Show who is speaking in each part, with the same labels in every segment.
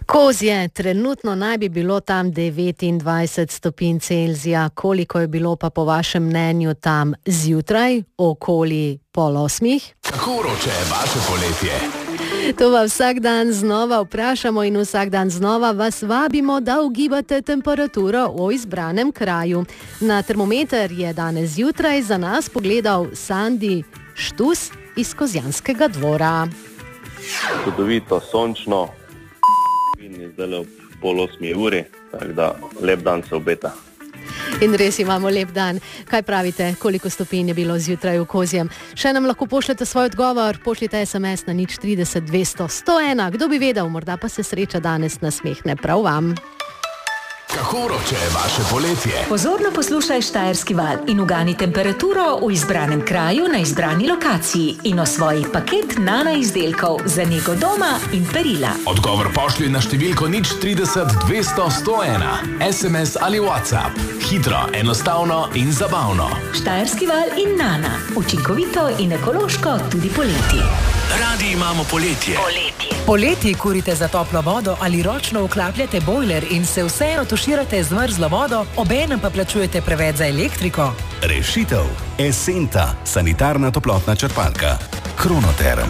Speaker 1: Kozje, trenutno naj bi bilo tam 29 stopinj Celzija. Koliko je bilo pa po vašem mnenju tam zjutraj, okoli 7:30?
Speaker 2: Kako vroče je vaše poletje?
Speaker 1: To vas vsak dan znova vprašamo in vsak dan znova vas vabimo, da ugibate temperaturo v izbranem kraju. Na termometer je danes zjutraj za nas pogledal Sandi Štus iz Kozjanskega dvora.
Speaker 3: Čudovito, sončno in je zdaj ob 7:30, tako da lep dan se obeta.
Speaker 1: In res imamo lep dan. Kaj pravite, koliko stopinj je bilo zjutraj v Kozjem? Še nam lahko pošljete svoj odgovor, pošljite SMS na 030 200 101. Kdo bi vedel, morda pa se sreča danes nasmehne prav vam.
Speaker 2: Kako vroče je vaše poletje?
Speaker 4: Pozorno poslušaj Štajerski val in ugani temperaturo v izbranem kraju na izbrani lokaciji in osvoji paket Nana izdelkov za nego doma in perila.
Speaker 2: Odgovor pošlji na številko 030 200 101. SMS ali WhatsApp. Hitro, enostavno in zabavno.
Speaker 4: Štajerski val in Nana. Učinkovito in ekološko tudi poleti.
Speaker 2: Radi imamo poletje.
Speaker 5: Poleti kurite za toplo vodo ali ročno vklapljate bojler in se vseeno tuširate z mrzlo vodo, obenem pa plačujete preveč za elektriko.
Speaker 6: Rešitev. Esenta, sanitarna toplotna črpalka. Kronoterm.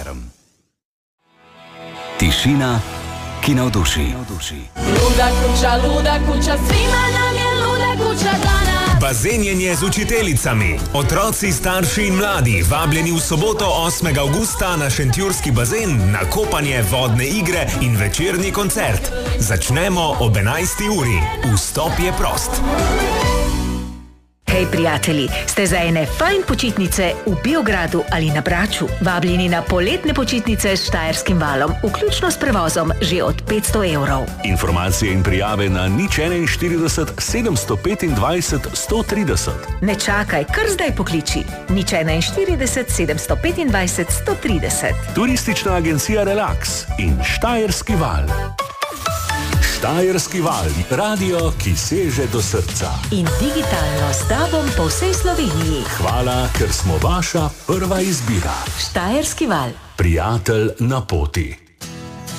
Speaker 6: Tišina, ki navduši.
Speaker 7: Luda kuća, svima nam je luda kuća dana.
Speaker 8: Bazenjenje z učiteljicami. Otroci, starši in mladi vabljeni v soboto 8. avgusta na šentjurski bazen na kopanje, vodne igre in večerni koncert. Začnemo ob 11. uri. Vstop je prost.
Speaker 4: Hej prijatelji, ste za ene fajn počitnice v Beogradu ali na Braču vabljeni na poletne počitnice s Štajerskim valom, vključno s prevozom že od 500 €.
Speaker 6: Informacije in prijave na 041 725 130.
Speaker 4: Ne čakaj, kar zdaj pokliči. 041 725 130.
Speaker 6: Turistična agencija Relax in Štajerski val. Štajerski val, radio, ki seže do srca.
Speaker 4: In digitalno s tobom po vsej Sloveniji.
Speaker 6: Hvala, ker smo vaša prva izbira.
Speaker 4: Štajerski val.
Speaker 6: Prijatelj na poti.